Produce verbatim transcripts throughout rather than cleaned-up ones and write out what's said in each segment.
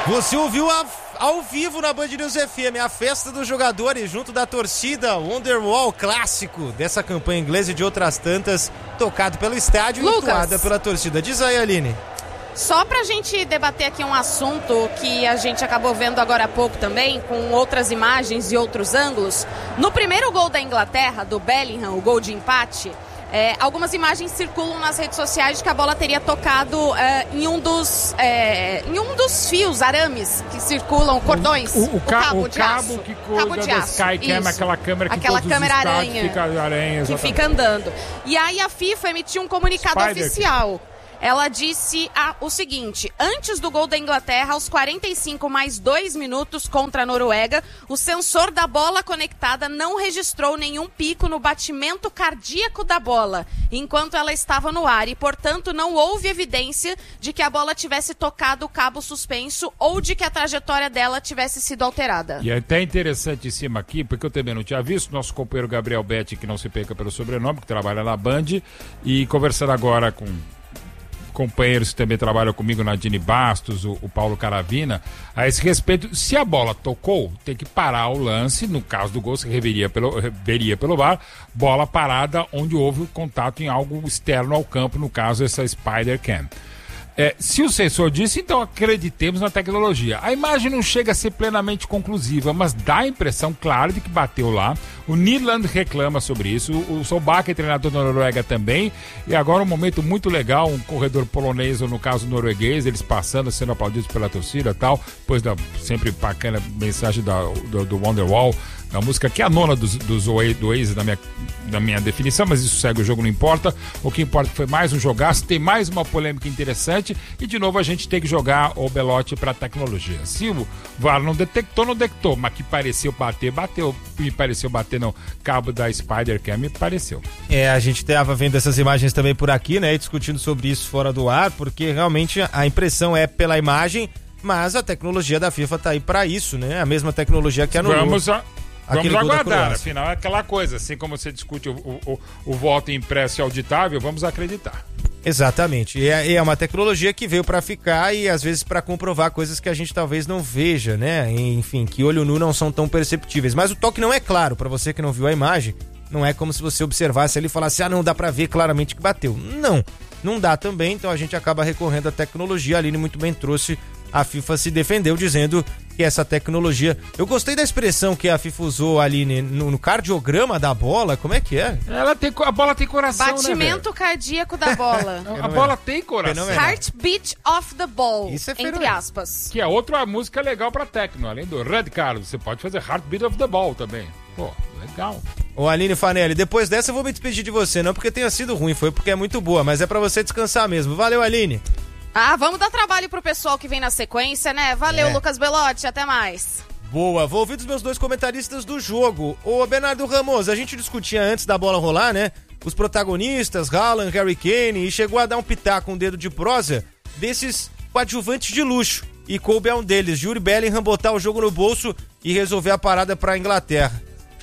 Você ouviu a, ao vivo na Band News F M a festa dos jogadores junto da torcida Wonderwall, clássico dessa campanha inglesa e de outras tantas, tocado pelo estádio e entoada pela torcida. Diz aí, Aline. Só pra gente debater aqui um assunto que a gente acabou vendo agora há pouco também, com outras imagens e outros ângulos. No primeiro gol da Inglaterra, do Bellingham, o gol de empate, É, algumas imagens circulam nas redes sociais de que a bola teria tocado é, em, um dos, é, em um dos fios, arames que circulam, cordões, o, o, o, ca, cabo o de cabo aço. que Cabo de da aço, Skycam, aquela câmera que aquela câmera aranha, fica aranha que fica andando. E aí a FIFA emitiu um comunicado Spider oficial. Ela disse ah, o seguinte: antes do gol da Inglaterra, aos quarenta e cinco mais dois minutos contra a Noruega, o sensor da bola conectada não registrou nenhum pico no batimento cardíaco da bola, enquanto ela estava no ar, e, portanto, não houve evidência de que a bola tivesse tocado o cabo suspenso ou de que a trajetória dela tivesse sido alterada. E é até interessante em cima aqui, porque eu também não tinha visto, nosso companheiro Gabriel Betti, que não se perca pelo sobrenome, que trabalha na Band, e conversando agora com companheiros que também trabalham comigo, Nadine Bastos, o, o Paulo Caravina, a esse respeito, se a bola tocou, tem que parar o lance, no caso do gol, se reveria pelo, veria pelo V A R, bola parada onde houve o contato em algo externo ao campo, no caso essa Spider Cam. É, se o sensor disse, então acreditemos na tecnologia. A imagem não chega a ser plenamente conclusiva, mas dá a impressão clara de que bateu lá. O Nyland reclama sobre isso, o Solbakken, treinador da Noruega, também. E agora um momento muito legal, um corredor polonês, ou no caso norueguês, eles passando, sendo aplaudidos pela torcida e tal. Depois da sempre bacana mensagem da, do, do Wonderwall, a música que é a nona dos, dos do Oasis, na minha, na minha definição, mas isso segue o jogo, não importa. O que importa foi mais um jogaço, tem mais uma polêmica interessante e, de novo, a gente tem que jogar o Belotti para a tecnologia. Se o V A R não detectou, não detectou, mas que pareceu bater, bateu. Me pareceu bater no cabo da Spider Cam, me pareceu. É, a gente estava vendo essas imagens também por aqui, né, discutindo sobre isso fora do ar, porque realmente a impressão é pela imagem, mas a tecnologia da FIFA tá aí para isso, né, a mesma tecnologia que a Noruega. Vamos a... Vamos aguardar, afinal é aquela coisa, assim como você discute o, o, o voto impresso e auditável, vamos acreditar. Exatamente, e é, é uma tecnologia que veio para ficar e às vezes para comprovar coisas que a gente talvez não veja, né, enfim, que olho nu não são tão perceptíveis, mas o toque não é claro, para você que não viu a imagem, não é como se você observasse ali e falasse, ah não, dá para ver claramente que bateu, não, não dá também, então a gente acaba recorrendo à tecnologia. A Aline muito bem trouxe, a FIFA se defendeu dizendo que essa tecnologia... Eu gostei da expressão que a FIFA usou ali no, no cardiograma da bola, como é que é? Ela tem, a bola tem coração, Batimento né, cardíaco da bola. A bola tem coração. Heartbeat of the ball, isso é entre aspas. Que é outra música legal pra techno, além do Red Carlos, você pode fazer Heartbeat of the Ball também. Pô, legal. Ô Aline Fanelli, depois dessa eu vou me despedir de você, não porque tenha sido ruim, foi porque é muito boa, mas é pra você descansar mesmo. Valeu, Aline. Ah, vamos dar trabalho pro pessoal que vem na sequência, né? Valeu, é. Lucas Belotti, até mais. Boa, vou ouvir dos meus dois comentaristas do jogo. Ô Bernardo Ramos, a gente discutia antes da bola rolar, né? Os protagonistas, Haaland, Harry Kane, e chegou a dar um pitaco, um dedo de prosa desses coadjuvantes de luxo. E coube a um deles, Jude Bellingham, botar o jogo no bolso e resolver a parada pra Inglaterra.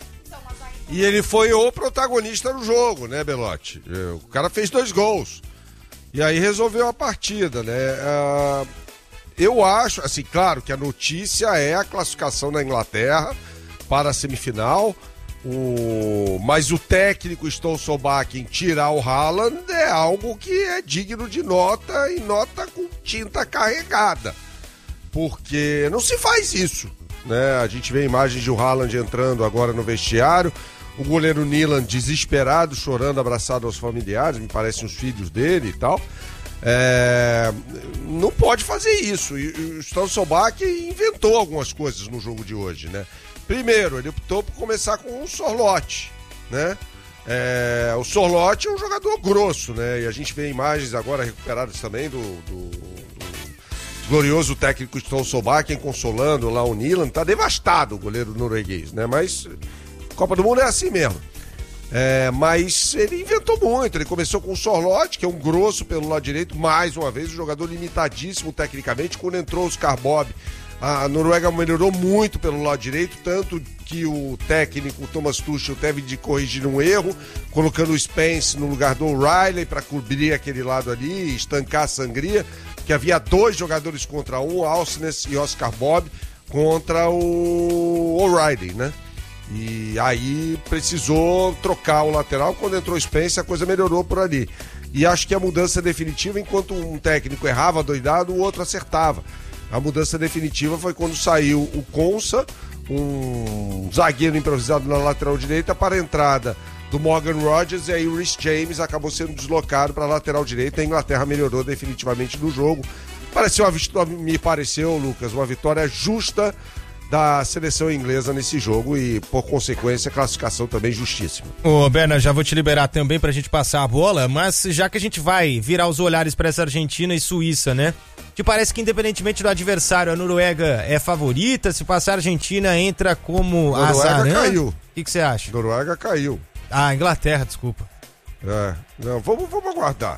E ele foi o protagonista no jogo, né, Belotti? O cara fez dois gols. E aí resolveu a partida, né? Uh, eu acho, assim, claro que a notícia é a classificação da Inglaterra para a semifinal, o... mas o técnico Ståle Solbakken tirar o Haaland é algo que é digno de nota e nota com tinta carregada, porque não se faz isso, né? A gente vê imagens de o Haaland entrando agora no vestiário, o goleiro Nyland desesperado, chorando, abraçado aos familiares, me parecem os filhos dele e tal. É... Não pode fazer isso. E o Ståle Solbakken inventou algumas coisas no jogo de hoje, né? Primeiro, ele optou por começar com o Sorloth, né? É... O Sorloth é um jogador grosso, né? E a gente vê imagens agora recuperadas também do, do, do glorioso técnico Ståle Solbakken consolando lá o Nyland. Tá devastado o goleiro norueguês, né? Mas Copa do Mundo é assim mesmo. É, mas ele inventou muito, ele começou com o Sorloth, que é um grosso pelo lado direito, mais uma vez, um jogador limitadíssimo tecnicamente. Quando entrou o Oscar Bob, a Noruega melhorou muito pelo lado direito, tanto que o técnico Thomas Tuchel teve de corrigir um erro, colocando o Spence no lugar do O'Reilly para cobrir aquele lado ali, estancar a sangria. que havia dois jogadores contra um, Alcines e Oscar Bob, contra o O'Reilly, né? E aí precisou trocar o lateral. Quando entrou o Spence, a coisa melhorou por ali. E acho que a mudança definitiva, enquanto um técnico errava doidado, o outro acertava. A mudança definitiva foi quando saiu o Konsa, um zagueiro improvisado na lateral direita, para a entrada do Morgan Rogers, e aí o Reece James acabou sendo deslocado para a lateral direita. A Inglaterra melhorou definitivamente no jogo. Pareceu uma vitória, me pareceu, Lucas, uma vitória justa da seleção inglesa nesse jogo e, por consequência, a classificação também justíssima. Ô, Berna, já vou te liberar também pra gente passar a bola, mas já que a gente vai virar os olhares pra essa Argentina e Suíça, né? Te parece que, independentemente do adversário, a Noruega é favorita? Se passar a Argentina, entra como azarã? Noruega caiu. O que você acha? Noruega caiu. Ah, Inglaterra, desculpa. É, não, vamos, vamos aguardar.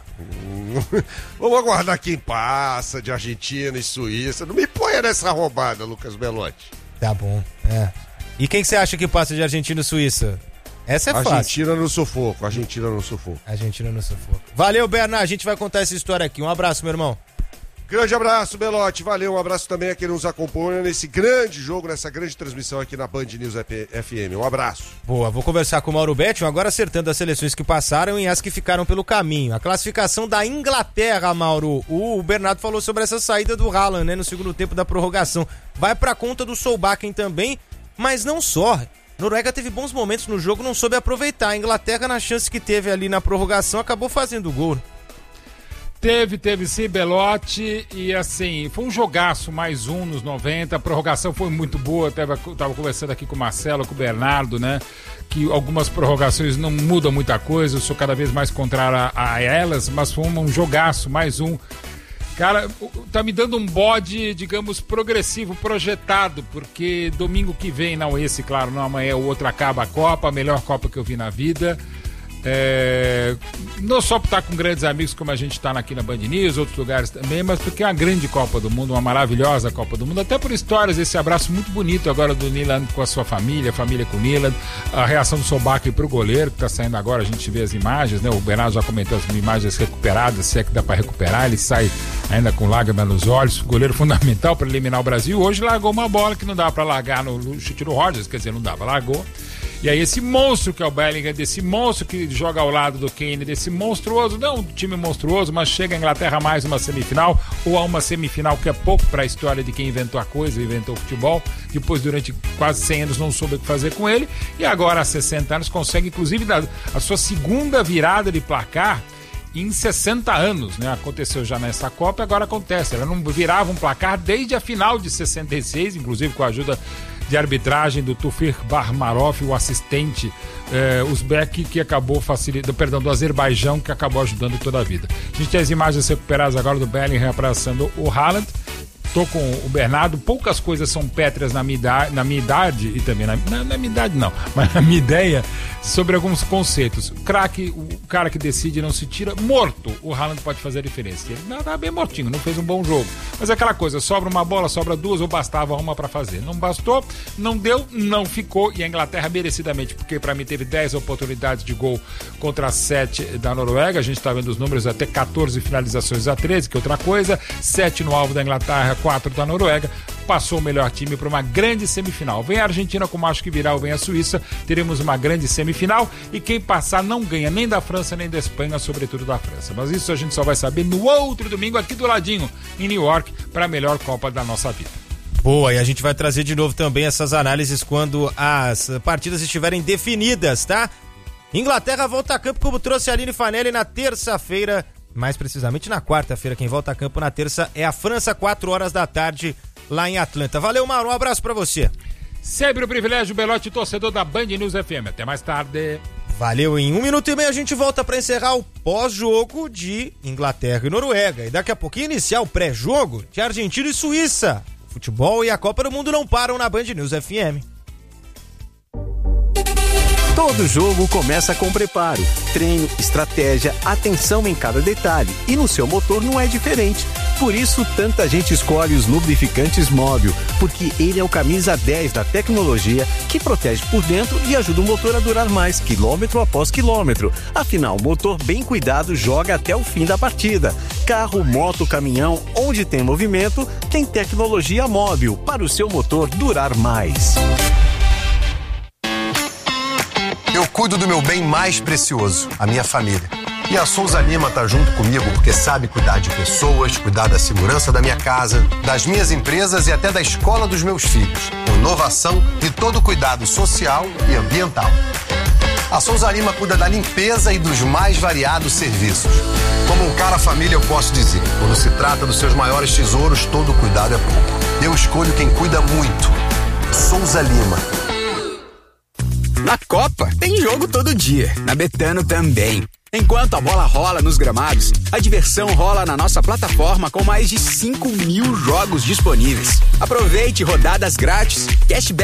Vamos aguardar quem passa de Argentina e Suíça. Não me ponha nessa roubada, Lucas Belotti. Tá bom, é. E quem que você acha que passa de Argentina e Suíça? Essa é fácil. Argentina no sufoco, Argentina no sufoco. Argentina no sufoco. Valeu, Bernard, a gente vai contar essa história aqui. Um abraço, meu irmão. Grande abraço, Belotti, valeu, um abraço também a quem nos acompanha nesse grande jogo, nessa grande transmissão aqui na Band News F M, um abraço. Boa, vou conversar com o Mauro Betting, agora acertando as seleções que passaram e as que ficaram pelo caminho. A classificação da Inglaterra, Mauro, o Bernardo falou sobre essa saída do Haaland, né, no segundo tempo da prorrogação. Vai pra conta do Solbakken também, mas não só. Noruega teve bons momentos no jogo, não soube aproveitar. A Inglaterra, na chance que teve ali na prorrogação, acabou fazendo o gol. Teve, teve sim, Belotti, e assim, foi um jogaço, mais um nos noventa, a prorrogação foi muito boa, tava, tava conversando aqui com o Marcelo, com o Bernardo, né, que algumas prorrogações não mudam muita coisa, eu sou cada vez mais contrário a, a elas, mas foi um, um jogaço, mais um. Cara, tá me dando um bode, digamos, progressivo, projetado, porque domingo que vem, não esse, claro, não amanhã, o outro acaba a Copa, a melhor Copa que eu vi na vida. É, não só por estar com grandes amigos como a gente está aqui na Band News, outros lugares também, mas porque é uma grande Copa do Mundo, uma maravilhosa Copa do Mundo, até por histórias, esse abraço muito bonito agora do Nyland com a sua família, a família com o Nyland, a reação do Solbakken pro goleiro, que está saindo agora, a gente vê as imagens, né? O Bernardo já comentou as imagens recuperadas, se é que dá para recuperar, ele sai ainda com lágrimas nos olhos, goleiro fundamental para eliminar o Brasil, hoje largou uma bola que não dá para largar no, no chute do Rogers, quer dizer, não dava, largou. E aí esse monstro que é o Bellingham, desse monstro que joga ao lado do Kane, desse monstruoso, não um time monstruoso, mas chega a Inglaterra a mais uma semifinal, ou a uma semifinal que é pouco para a história de quem inventou a coisa, inventou o futebol, depois durante quase cem anos não soube o que fazer com ele, e agora há sessenta anos consegue inclusive dar a sua segunda virada de placar em sessenta anos, né? Aconteceu já nessa Copa e agora acontece. Ela não virava um placar desde a final de sessenta e seis, inclusive com a ajuda de arbitragem do Tufir Barmarov, o assistente eh, uzbek, que acabou facilitando, perdão, do Azerbaijão, que acabou ajudando toda a vida. A gente tem as imagens recuperadas agora do Bellingham abraçando o Haaland. Tô com o Bernardo, poucas coisas são pétreas na minha idade, na minha idade e também na, na, na minha idade não, mas na minha ideia sobre alguns conceitos. O craque, o cara que decide não se tira, morto, o Haaland pode fazer a diferença. Ele tá bem mortinho, não fez um bom jogo. Mas é aquela coisa, sobra uma bola, sobra duas ou bastava uma para fazer. Não bastou, não deu, não ficou, e a Inglaterra merecidamente, porque para mim teve dez oportunidades de gol contra sete da Noruega, a gente tá vendo os números, até quatorze finalizações a treze, que é outra coisa, sete no alvo da Inglaterra, quatro da Noruega, passou o melhor time para uma grande semifinal. Vem a Argentina, como acho que virá, ou vem a Suíça, teremos uma grande semifinal, e quem passar não ganha nem da França, nem da Espanha, sobretudo da França. Mas isso a gente só vai saber no outro domingo, aqui do ladinho, em New York, para a melhor Copa da nossa vida. Boa, e a gente vai trazer de novo também essas análises quando as partidas estiverem definidas, tá? Inglaterra volta a campo, como trouxe a Aline Fanelli na terça-feira, mais precisamente na quarta-feira. Quem volta a campo na terça é a França, quatro horas da tarde, lá em Atlanta. Valeu, Mauro, um abraço pra você. Sempre um privilégio, Belotti, torcedor da Band News F M. Até mais tarde. Valeu, em um minuto e meio a gente volta pra encerrar o pós-jogo de Inglaterra e Noruega. E daqui a pouquinho iniciar o pré-jogo de Argentina e Suíça. O futebol e a Copa do Mundo não param na Band News F M. Todo jogo começa com preparo, treino, estratégia, atenção em cada detalhe. E no seu motor não é diferente. Por isso, tanta gente escolhe os lubrificantes Móbil, porque ele é o camisa dez da tecnologia que protege por dentro e ajuda o motor a durar mais, quilômetro após quilômetro. Afinal, motor bem cuidado joga até o fim da partida. Carro, moto, caminhão, onde tem movimento, tem tecnologia Móbil para o seu motor durar mais. Eu cuido do meu bem mais precioso, a minha família. E a Souza Lima tá junto comigo porque sabe cuidar de pessoas, cuidar da segurança da minha casa, das minhas empresas e até da escola dos meus filhos. Inovação e todo cuidado social e ambiental. A Souza Lima cuida da limpeza e dos mais variados serviços. Como um cara família, eu posso dizer, quando se trata dos seus maiores tesouros, todo cuidado é pouco. Eu escolho quem cuida muito. Souza Lima. Na Copa, tem jogo todo dia. Na Betano também. Enquanto a bola rola nos gramados, a diversão rola na nossa plataforma com mais de cinco mil jogos disponíveis. Aproveite rodadas grátis, cashback